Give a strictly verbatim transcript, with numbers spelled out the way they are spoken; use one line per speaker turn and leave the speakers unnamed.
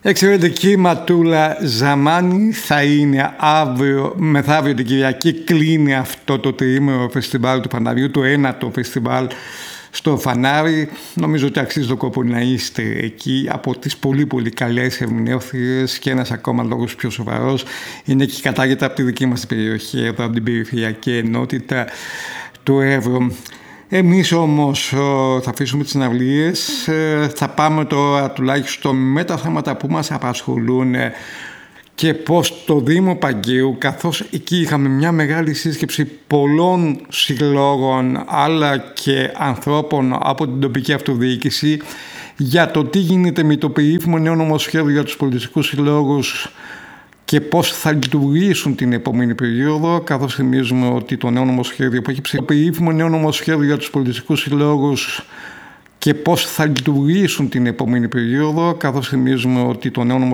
Εξαιρετική Ματούλα Ζαμάνη. Θα είναι αύριο, μεθαύριο την Κυριακή, κλείνει αυτό το τριήμερο φεστιβάλ του Φαναριού, το ένατο φεστιβάλ στο Φανάρι. Νομίζω ότι αξίζει τον κόπο να είστε εκεί. Από τις πολύ πολύ καλές ερμηνεύτριες, και ένας ακόμα λόγος πιο σοβαρός είναι και κατάγεται από τη δική μας περιοχή, εδώ από την περιφερειακή ενότητα του Εύρου. Εμείς όμως θα αφήσουμε τις συναυλίες, θα πάμε τώρα τουλάχιστον με τα θέματα που μας απασχολούν και πως το Δήμο Παγκαίου, καθώς εκεί είχαμε μια μεγάλη σύσκεψη πολλών συλλόγων αλλά και ανθρώπων από την τοπική αυτοδιοίκηση για το τι γίνεται με το περίφημο νέο νομοσχέδιο για τους πολιτιστικούς συλλόγους και πώς θα λειτουργήσουν την επόμενη περίοδο, καθώς θυμίζουμε ότι το νέο νομοσχέδιο που έχει ψηφίσει, το περίφημο νέο νομοσχέδιο για τους πολιτιστικούς συλλόγους και πώς θα λειτουργήσουν την επόμενη περίοδο, καθώς θυμίζουμε ότι το νέο νομοσχέδιο